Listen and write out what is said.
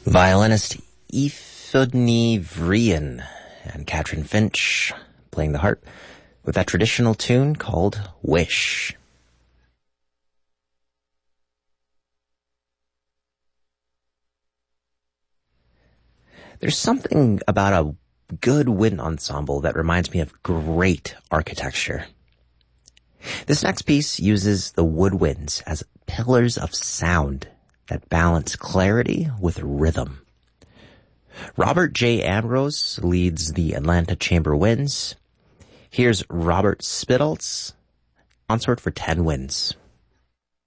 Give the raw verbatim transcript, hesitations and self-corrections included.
Violinist Eifudny Vrian and Katrin Finch playing the harp with that traditional tune called Wish. There's something about a good wind ensemble that reminds me of great architecture. This next piece uses the woodwinds as pillars of sound that balance clarity with rhythm. Robert J. Ambrose leads the Atlanta Chamber Winds. Here's Robert Spittles, Consort for Ten Winds.